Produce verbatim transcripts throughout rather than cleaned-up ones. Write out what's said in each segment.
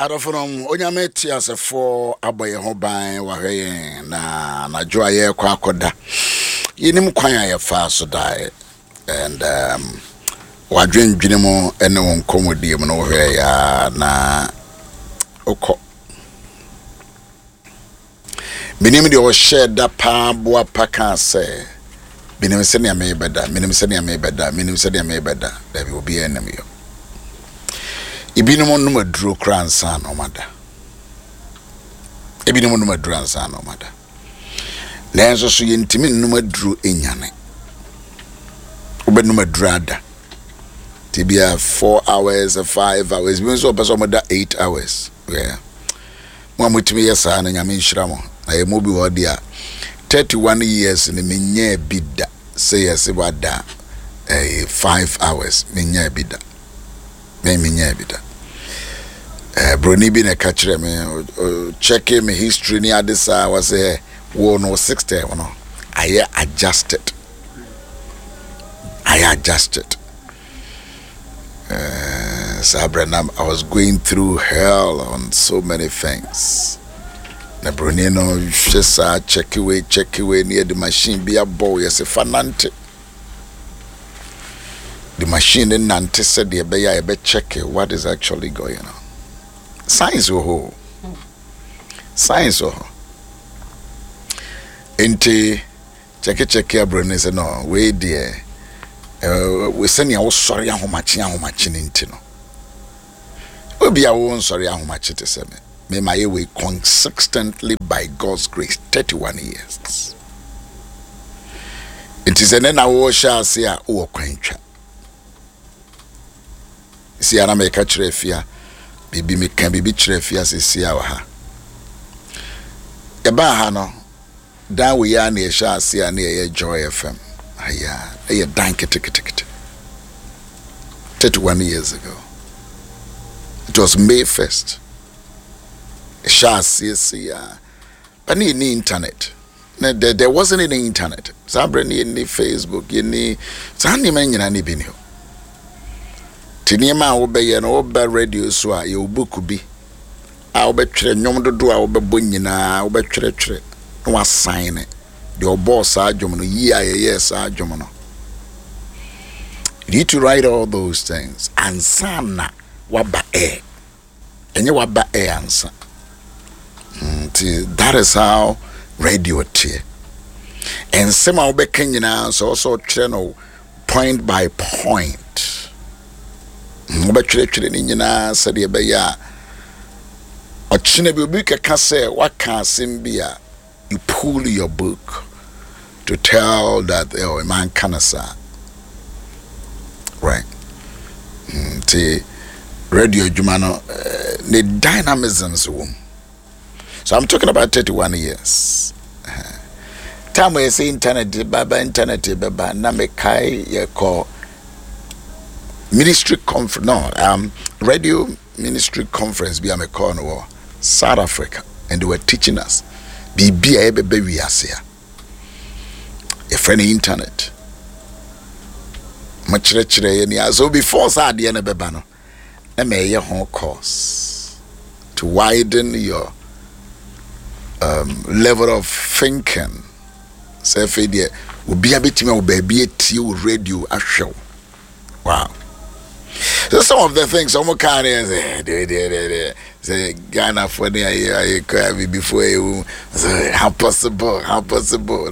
Adofonom onyameti asefo aboye ho ban wahwe na na jo aye kwa akoda yinim kwan aye fa so dai and um wadwendwene mo ene won komodie mo no hwe ya na okọ minim de o share da pa boa paka se minim se ne me beda minim se ne me beda minim se ne me beda da bi obi enem yo Ibinimo numa duro kransa no mada. Ibinimo numa duro ansa no mada. Lenso so yentimi numa duro enyane. Obe numa duro ada. Tibia four hours or five hours. We so person mada eight hours. Yeah. Mo amutimi yesa na nyame nhira mo. Na ye mo bi wo dia thirty-one years ni menye bida. Say yes wada eh five hours menye bida. Me menye bida. Eh broni bi na catch me check me history ni adisa was eh wo no sixty no I adjusted I adjusted uh Sabranam I was going through hell on so many things na broni no just check away check away near the machine be a boy yes fanante the machine in nante said the be ya be check what is actually going on. Science oh science oh ente check check abrone se no we there uh, we send ya wo sorry ahomachi ahomachi nti no obi a wo sorry ahomachi te se me me my way consistently by God's grace thirty-one years it is an na wo sha se a wo kwantwa si ana me ka kire fia bibi me kan bibi kire fia se si a wa ha e ba ha no dan we ya na e sha se a na e Joy F M aya e dan kitikiti thirty-one years ago. It was May first. E sha se se a but ni ni internet na there, there wasn't any internet sabre ni ni Facebook ni sani man nyina ni bi ni Tinima obeye no oba radio so a ye oboku bi a obetwere nyom dodo a obebo nyina obetwere twere no assign the boss adwom no yi a ye yes adwom no. You need to write all those things and sana waba e enye waba e ansa. Mm, that is how radio tie and sema obeka nyina so also twere no point by point. Obetwere twere ni nyina sade e be ya ochine bi obi keka say waka asem bia you pull your book to tell that oh man kanasa right mm, the radio jumano uh, the dynamisms wom. So I'm talking about thirty-one years. Uh, time we say internet baba internet baba na me kai ye call ministry conference no um radio ministry conference be am call no South Africa and they were teaching us be be a bebe we asia a friend internet much chire ni so before sad ye na beba no na me ye ho course to widen your um level of thinking say fe there obi abetimi oba bi etie radio ahwew. Wow. So some of the things some kind of say say Ghana for the I I before you say how possible how possible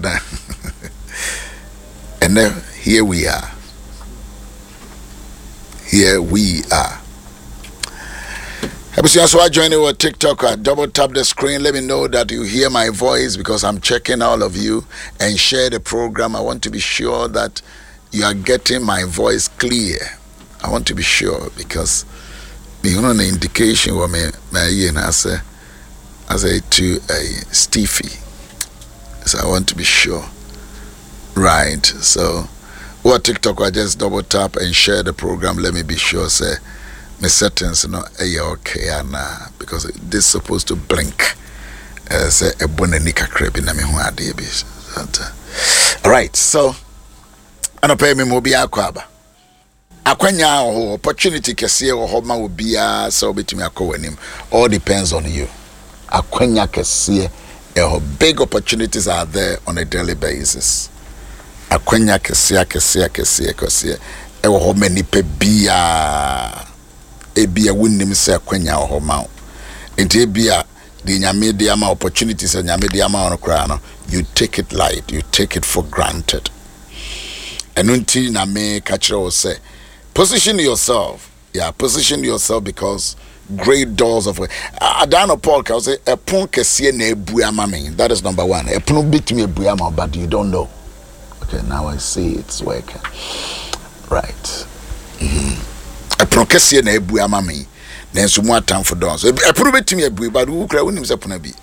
and then here we are here we are. So I join you on TikTok. I double tap the screen. Let me know that you hear my voice because I'm checking all of you and share the program. I want to be sure that you are getting my voice clear. I want to be sure because you know the indication what me me as a as a to a Stevie. So I want to be sure. Right. So what TikTok I just double tap and share the program. Let me be sure say my settings no eh okay and because this is supposed to blink. Uh, say a bonanica crab in me ho ade bi. All right. So I don't pay me mobi akwaba. akwanya ho opportunity kese ho ma obia se obetumi akọwanim. All depends on you. Akwanya kese eh big opportunities are there on a daily basis. Akwanya kese kese kese kese e ho mani pe bia e bia wonnim se akwanya ho ma. Enti bia the nyame de ama opportunities and nyame de ama on kra no, you take it light, you take it for granted. And until na me catch you say position yourself. Yeah, position yourself because great doors of Adano Paul can say a pon kese na ebuama me. That is number one. A pon bit me ebuama, but you don't know. Okay, now I see it's working. Right. A pon kese na ebuama me. Then some more time for doors. A pon bit me ebu, but who cry when him say pon bi.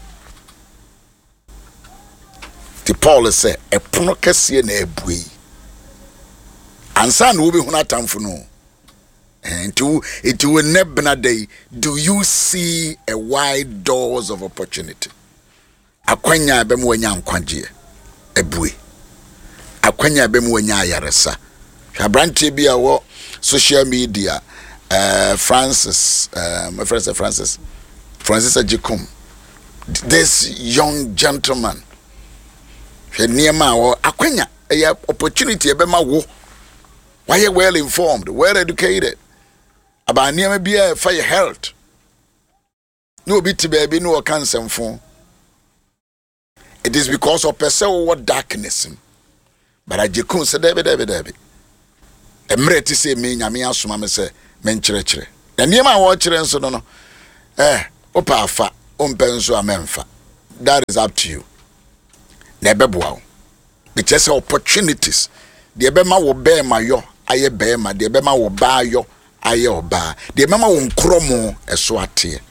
The Paul say a pon kese na ebu. Ansan will be huna time for no. And to it will never day. Do you see a wide doors of opportunity? Akwanya bemu wenya nkwaje ebue. Akwanya bemu wenya yaresa. Shabrante bia wo social media uh Francis uh, my friend Francis Francis Ajikum. This young gentleman. She niema wo akwanya a opportunity ebema wo. Why are you well informed, well educated about near be a fire health? No bit baby, no cancer phone. It is because of person what darkness. But I just couldn't say David, David, David. A mre to say me, Yami Asuma say, Menchre. The near my watcher and so no. Eh, opa fa, umpenso a memfa. That is up to you. Nebebuau. It's just opportunities. The Ebema will bear my yo. Aye bema de bema wo ba yo aye oba de mama wo nkromo eso ate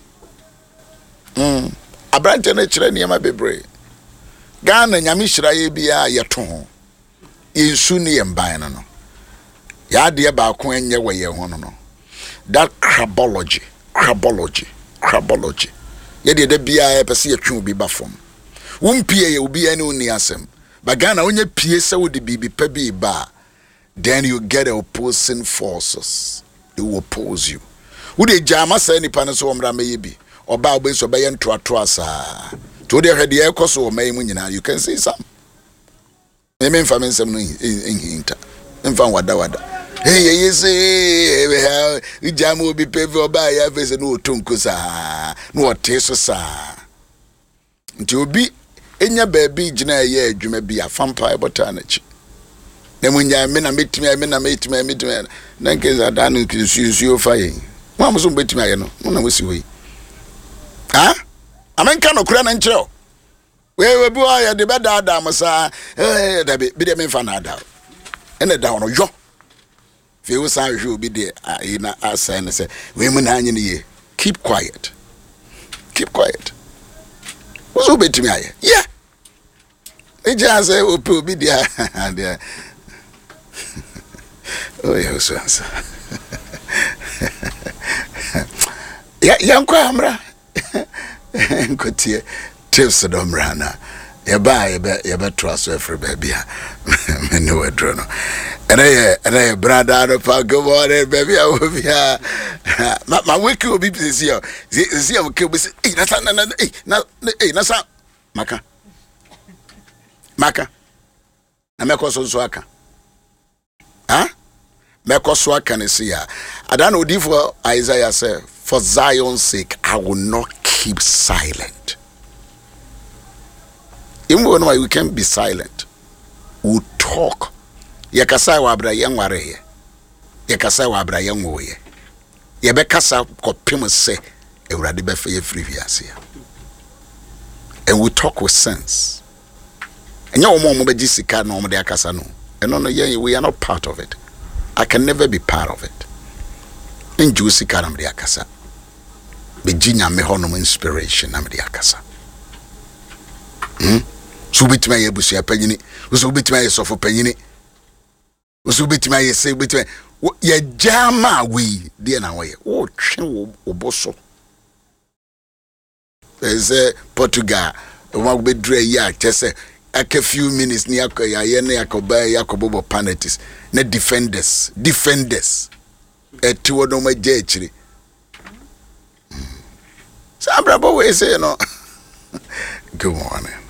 mm abrante na kire niam bebre Ghana nyame hira ye bia ye to ho yensu ne yemban no ya de ba ko enye we ye ho no that crabology crabology crabology ye de de bia e pese ye twu bi ba fom wo mpie ye obi ani oni asem ba Ghana onye pie se wo de bibi pa bi ba. Then you get opposing forces. They will oppose you. Who they jama say ni paneso omra meyebi. Oba obe so be yen toa toa sa. To the head the ekoso o may nyina. You can see some. Me me mfa mensem no hinta. Mfa wada wada. Hey yes eh we jama obi peve oba ya face no otonko sa. No oteso sa. Nti obi enya baabi gina ye adwuma bi afampa ebota na chi. Nemunya me na metimi me na metimi metimi na nkeza danu nsusu faye mo amuso betimi aye no mo na wosi we ha amenka no kura na nkyerɛ we we bi wa ya de beda adam sa eh da bi de me fa na ada ene da no yo fe wo sa hwe obi de ayi na asa ne se we mu na anyi ne ye keep quiet keep quiet wo so betimi aye yeah e just say opi obi dia dia. Oh, yeah, so answer. Yeah, young Quamra. Could tips the domrana. Ya buy a bet, ya bet trust every baby. No, a drone. And I, and I, brother, of our good morning, baby. I will be here. My wiki will be this year. This year will kill me. Hey, that's not, hey, that's not Maka. Maka. Namako Swaka. Huh? Mekoswa can see ya. I don't know if Isaiah said, for Zion's sake, I will not keep silent. Even when we can be silent, we'll talk. Yakasa wabra yang ware. Yakasa wabra yang woye. Yabekasa kopim se Euradi befe free viasia. And we talk with sense. And your mom be jisika no mo de akasa no. And no, no, we are not part of it. I can never be part of it. In Juicy Karam de Akasa. Virginia Mehonum inspiration, I'm the Akasa. Hmm? So bit my busia penny, was a bit my sofa penny. Was a bit my say between ye jama we, dear now. Oh, chin or bosso. There's a Portugal, a walk be dre ya, just say, a few minutes ni akọ ya ye na yakoba yakobo penalties na defenders defenders eti wodo ma je akire so abrabo we say no good morning.